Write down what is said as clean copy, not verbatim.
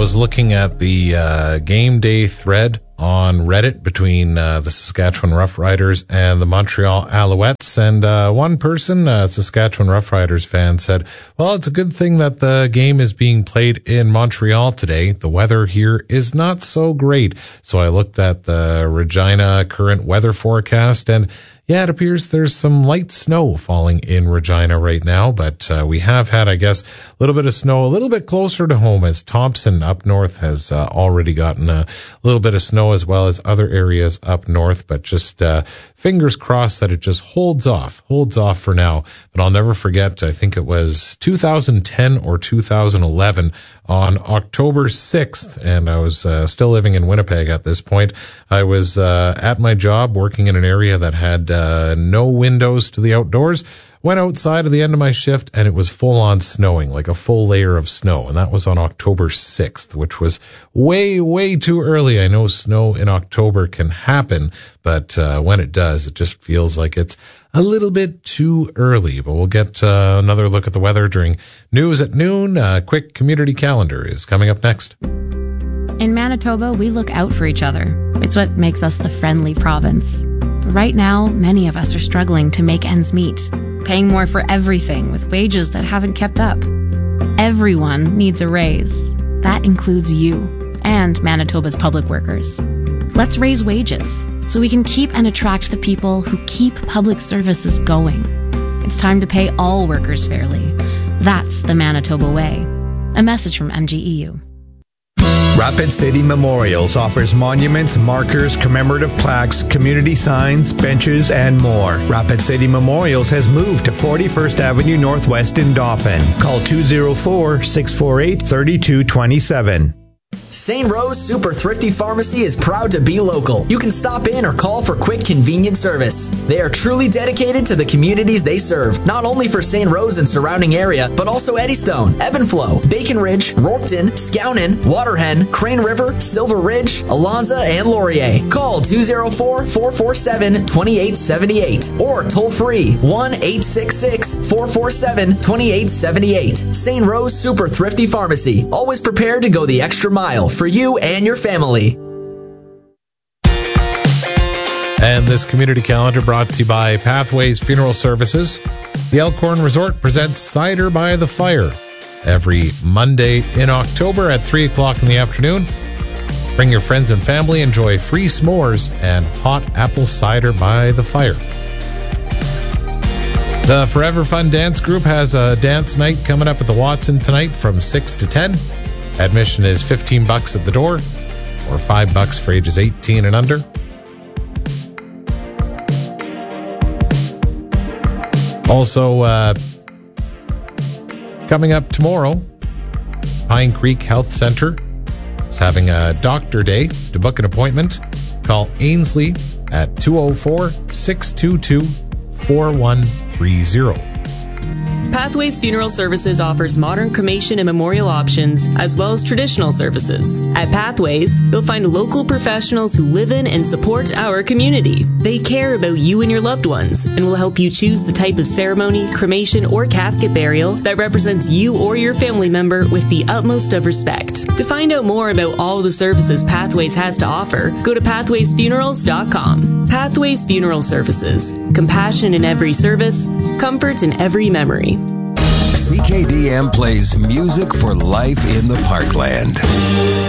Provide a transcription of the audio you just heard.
was looking at the game day thread on Reddit between the Saskatchewan Roughriders and the Montreal Alouettes, and one person, a Saskatchewan Roughriders fan, said, well, it's a good thing that the game is being played in Montreal today. The weather here is not so great. So I looked at the Regina current weather forecast, and yeah, it appears there's some light snow falling in Regina right now, but we have had, I guess, a little bit of snow a little bit closer to home, as Thompson up north has already gotten a little bit of snow, as well as other areas up north, but just fingers crossed that it just holds off for now. But I'll never forget, I think it was 2010 or 2011 on October 6th, and I was still living in Winnipeg at this point. I was at my job working in an area that had no windows to the outdoors. Went outside at the end of my shift, and it was full-on snowing, like a full layer of snow, and that was on October 6th, which was way, way too early. I know snow in October can happen, but when it does, it just feels like it's a little bit too early. But we'll get another look at the weather during News at Noon. Quick community calendar is coming up next. In Manitoba, we look out for each other. It's what makes us the friendly province. But right now, many of us are struggling to make ends meet, paying more for everything with wages that haven't kept up. Everyone needs a raise. That includes you and Manitoba's public workers. Let's raise wages so we can keep and attract the people who keep public services going. It's time to pay all workers fairly. That's the Manitoba way. A message from MGEU. Rapid City Memorials offers monuments, markers, commemorative plaques, community signs, benches, and more. Rapid City Memorials has moved to 41st Avenue Northwest in Dauphin. Call 204-648-3227. St. Rose Super Thrifty Pharmacy is proud to be local. You can stop in or call for quick, convenient service. They are truly dedicated to the communities they serve, not only for St. Rose and surrounding area, but also Eddystone, Evanflow, Bacon Ridge, Rockton, Skownon, Waterhen, Crane River, Silver Ridge, Alonza, and Laurier. Call 204-447-2878 or toll free 1-866-447-2878. St. Rose Super Thrifty Pharmacy, always prepared to go the extra mile for you and your family. And this community calendar brought to you by Pathways Funeral Services. The Elkhorn Resort presents Cider by the Fire every Monday in October at 3 o'clock in the afternoon. Bring your friends and family, enjoy free s'mores and hot apple cider by the fire. The Forever Fun Dance Group has a dance night coming up at the Watson tonight from 6 to 10. Admission is $15 at the door, or $5 for ages 18 and under. Also, coming up tomorrow, Pine Creek Health Center is having a doctor day. To book an appointment, call Ainsley at 204-622-4130. Pathways Funeral Services offers modern cremation and memorial options, as well as traditional services. At Pathways, you'll find local professionals who live in and support our community. They care about you and your loved ones, and will help you choose the type of ceremony, cremation, or casket burial that represents you or your family member with the utmost of respect. To find out more about all the services Pathways has to offer, go to pathwaysfunerals.com. Pathways Funeral Services. Compassion in every service, comfort in every memory. CKDM plays music for life in the Parkland.